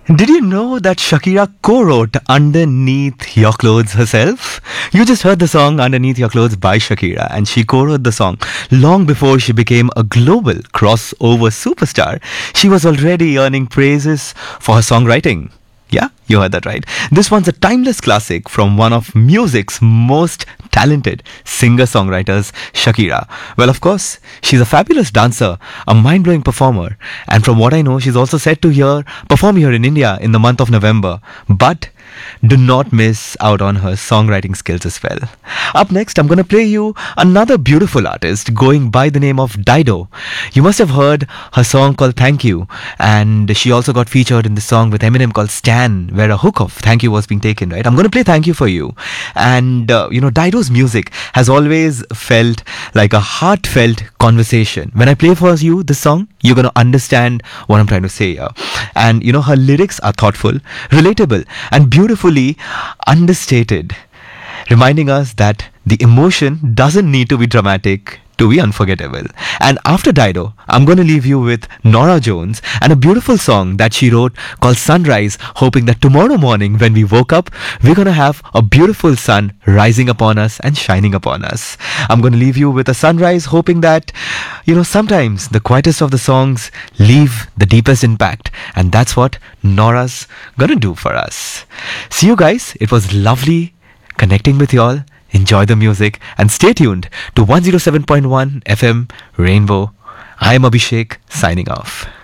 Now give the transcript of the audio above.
Did you know that Shakira co-wrote Underneath Your Clothes herself? You just heard the song Underneath Your Clothes by Shakira, and she co-wrote the song long before she became a global crossover superstar. She was already earning praises for her songwriting. Yeah, you heard that right. This one's a timeless classic from one of music's most talented singer-songwriters, Shakira. Well, of course, she's a fabulous dancer, a mind-blowing performer, and from what I know, she's also set to perform here in India in the month of November. But do not miss out on her songwriting skills as well. Up next, I'm going to play you another beautiful artist going by the name of Dido. You must have heard her song called Thank You, and she also got featured in the song with Eminem called Stan, where a hook of Thank You was being taken, right? I'm going to play Thank You for you. And, Dido's music has always felt like a heartfelt conversation. When I play for you this song, you're going to understand what I'm trying to say here. And, her lyrics are thoughtful, relatable, and beautifully understated, reminding us that the emotion doesn't need to be dramatic to be unforgettable. And after Dido, I'm going to leave you with Norah Jones and a beautiful song that she wrote called Sunrise, hoping that tomorrow morning when we woke up, we're going to have a beautiful sun rising upon us and shining upon us. I'm going to leave you with a sunrise, hoping that, sometimes the quietest of the songs leave the deepest impact. And that's what Norah's going to do for us. See you guys. It was lovely connecting with y'all. Enjoy the music and stay tuned to 107.1 FM Rainbow. I am Abhishek signing off.